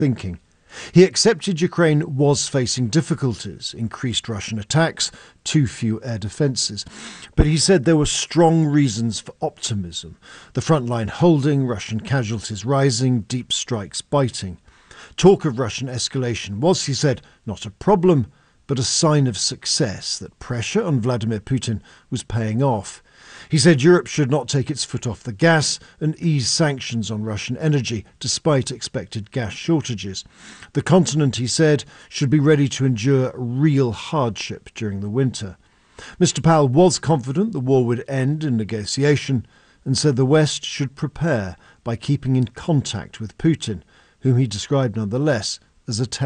thinking. He accepted Ukraine was facing difficulties, increased Russian attacks, too few air defences. But he said there were strong reasons for optimism. The front line holding, Russian casualties rising, deep strikes biting. Talk of Russian escalation was, he said, not a problem, but a sign of success, that pressure on Vladimir Putin was paying off. He said Europe should not take its foot off the gas and ease sanctions on Russian energy, despite expected gas shortages. The continent, he said, should be ready to endure real hardship during the winter. Mr. Powell was confident the war would end in negotiation and said the West should prepare by keeping in contact with Putin, whom he described nonetheless as a terrorist.